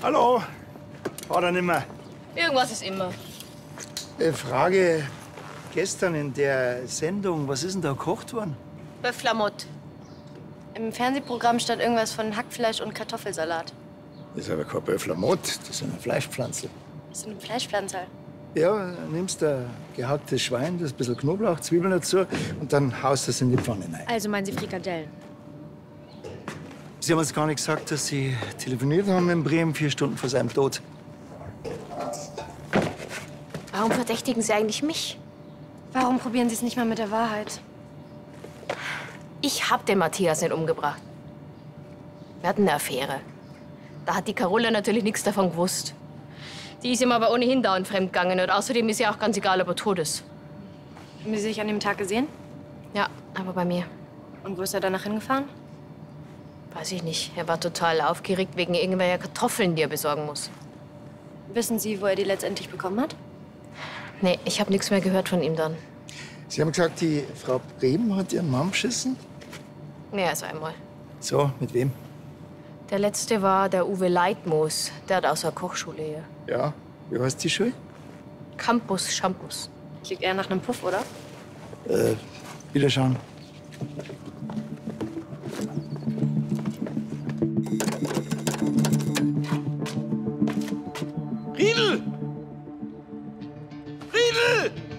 Hallo. War da nimmer. Irgendwas ist immer. Frage, gestern in der Sendung, was ist denn da gekocht worden? Bœuf-la-Motte. Im Fernsehprogramm stand irgendwas von Hackfleisch und Kartoffelsalat. Das ist aber kein Bœuf-la-Motte, das sind Fleischpflanzen. Das ist eine Fleischpflanze. Ja, nimmst ein gehacktes Schwein, das ein bisschen Knoblauch, Zwiebeln dazu und dann haust das in die Pfanne rein. Also meinen Sie Frikadellen? Sie haben uns gar nicht gesagt, dass Sie telefoniert haben in Bremen 4 Stunden vor seinem Tod. Warum verdächtigen Sie eigentlich mich? Warum probieren Sie es nicht mal mit der Wahrheit? Ich hab den Matthias nicht umgebracht. Wir hatten eine Affäre. Da hat die Carola natürlich nichts davon gewusst. Die ist ihm aber ohnehin dauernd fremdgegangen und außerdem ist ihr auch ganz egal, ob er tot ist. Haben Sie sich an dem Tag gesehen? Ja, aber bei mir. Und wo ist er danach hingefahren? Weiß ich nicht. Er war total aufgeregt wegen irgendwelcher Kartoffeln, die er besorgen muss. Wissen Sie, wo er die letztendlich bekommen hat? Nee, ich habe nichts mehr gehört von ihm dann. Sie haben gesagt, die Frau Brehm hat Ihren Mann beschissen? Mehr als einmal. So, mit wem? Der letzte war der Uwe Leitmoos. Der hat aus der Kochschule hier. Ja, wie heißt die Schule? Campus Shampoos. Klingt eher nach einem Puff, oder? Wieder schauen.